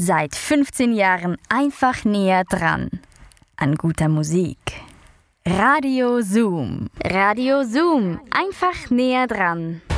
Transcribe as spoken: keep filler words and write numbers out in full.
Seit fünfzehn Jahren einfach näher dran an guter Musik. Radio Zoom. Radio Zoom, einfach näher dran.